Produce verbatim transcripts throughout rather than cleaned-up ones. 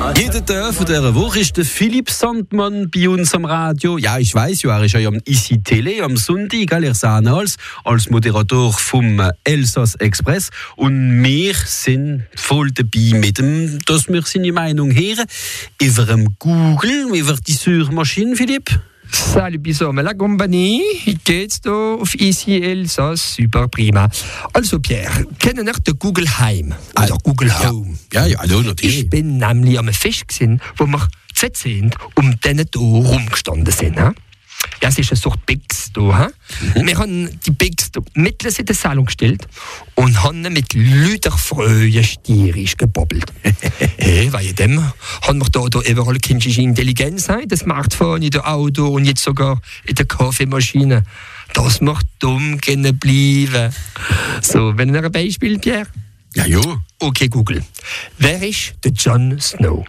Jeden Tag von dieser Woche ist der Philipp Sandmann bei uns am Radio. Ja, ich weiss ja, er ist ja am I C Tele am Sonntag, gell? Er sah als, als Moderator vom Elsass Express. Und wir sind voll dabei mit dem, dass wir seine Meinung hören. Über dem Google, über die Suchmaschine, Philipp. Salut bisous, la compagnie, geht's da auf I C Elsass, super prima. Also Pierre, kennen ihr den Google Heim? Oder Google Home? Ja, ja, ja, natürlich. Ich bin nämlich am Fest gewesen, wo wir zu zehnt um diesen hier rumgestanden sind. He? Ja, es ist eine Sorte Bigs hier. Mhm. Wir haben die Bigs mitten in den Salon gestellt und haben mit lauter Freude stierisch gebobbelt. Hey, wegen dem haben wir da, da überall künstliche Intelligenz, in das Smartphone, in dem Auto und jetzt sogar in der Kaffeemaschine. Das macht dumm bleiben. So, wenn ihr ein Beispiel, Pierre? Ja, ja. Okay, Google. Wer ist der Jon Snow?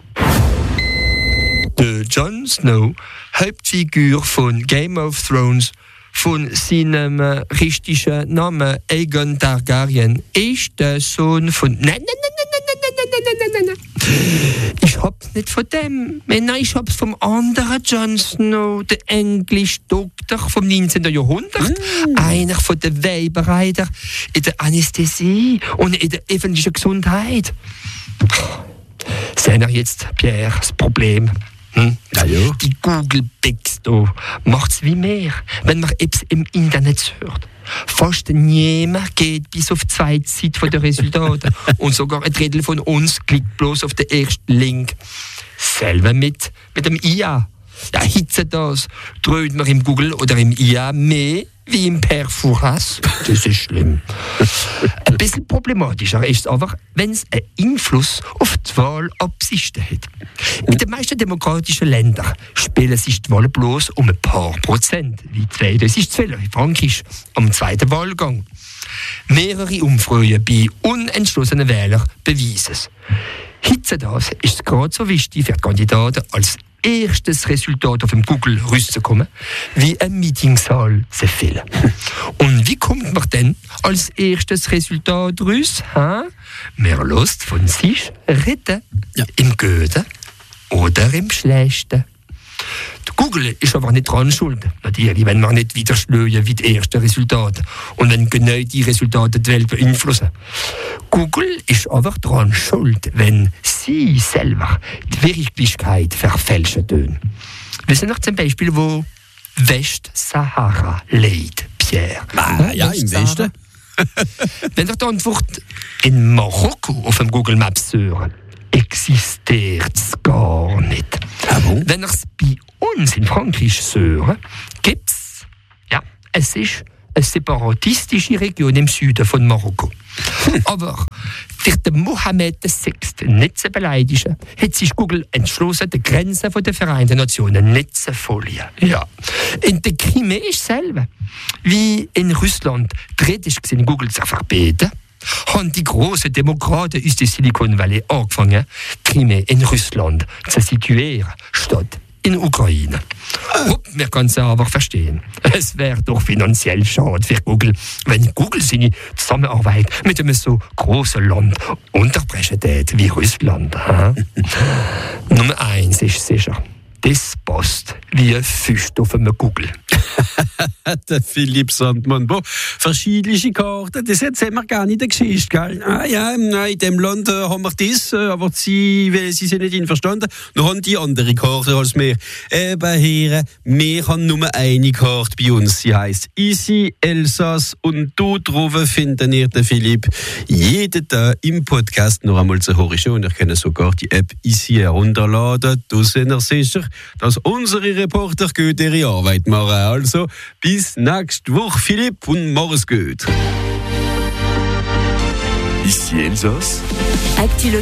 Der Jon Snow, Hauptfigur von Game of Thrones, von seinem äh, richtigen Namen Aegon Targaryen, ist der Sohn von... Nein, nein, nein, nein, nein, nein, nein, nein, nein, nein. Ich hab's nicht von dem. Nein, ich hab's vom anderen Jon Snow, der englische Doktor vom neunzehnten Jahrhundert. Mm. Einer von den Weberreiter in der Anästhesie und in der öffentlichen Gesundheit. Sehen wir jetzt, Pierre, das Problem? Hm? Ja, ja. Die Google-Bigs da macht's wie mehr, wenn man etwas im Internet hört. Fast niemand geht bis auf die zweite Seite der Resultate. Und sogar ein Drittel von uns klickt bloß auf den ersten Link. Selber mit, mit dem I A. Ja, hitze das. Dreht man im Google oder im I A mehr wie im Perforas. Das ist schlimm. Ein bisschen problematischer ist es aber, wenn es einen Einfluss auf die Wahlabsichten hat. In den meisten demokratischen Ländern spielen sich die Wahlen bloß um ein paar Prozent, wie zweitausendzwölf in Frankreich am zweiten Wahlgang. Mehrere Umfragen bei unentschlossenen Wählern beweisen es. Heute das ist es gerade so wichtig für die Kandidaten, als erstes Resultat auf dem Google rauszukommen, wie ein Meetingsaal zu füllen. Und wie kommt man denn als erstes Resultat raus? Ha? Man lässt von sich reden. Ja. Im Guten oder im Schlechten. Google ist aber nicht dran schuld, natürlich, wenn man nicht wieder schlöje wie die ersten Resultate und wenn genau die Resultate die Welt beeinflussen. Google ist aber dran schuld, wenn sie selber die Wirklichkeit verfälschen tun. Wissen Sie zum Beispiel, wo Westsahara liegt, Pierre? Ah, ja, im Westen. Wenn ihr die Antwort in Marokko auf dem Google Maps hören, existiert es gar nicht. Ah, bon? Wenn ihr es bei uns in Frankreich hören, gibt es, ja, es ist eine separatistische Region im Süden von Marokko. Hm. Aber durch den Mohammed der Sechste nicht zu beleidigen, hat sich Google entschlossen, die Grenzen der Vereinten Nationen nicht zu folgen. Ja. In der Krimée ist es selber. Wie in Russland kritisch in Google zu verbieten, haben die großen Demokraten aus dem Silicon Valley angefangen, Krimée in Russland zu situieren, statt in Ukraine. Hopp, wir können es aber verstehen. Es wäre doch finanziell schade für Google, wenn Google seine Zusammenarbeit mit einem so großen Land unterbrechen würde wie Russland. Nummer eins ist sicher. Das passt wie ein Fisch auf einem Google. Der Philipp Sandmann, wo verschiedene Karten, das erzählen wir gar nicht in der Geschichte, gell? Ah, ja, in dem Land äh, haben wir das, aber sie, weil sie sind nicht einverstanden, noch haben die andere Karte als wir. Eben hier, wir haben nur eine Karte bei uns, sie heisst I C Elsass und dort drauf finden ihr den Philipp jeden Tag im Podcast noch einmal zu hören und ihr könnt sogar die App I C herunterladen, da sind ihr sicher, dass unsere Reporter gut ihre Arbeit machen. Also, bis nächste Woche, Philipp, und mach's gut. Ici Elsass. Actu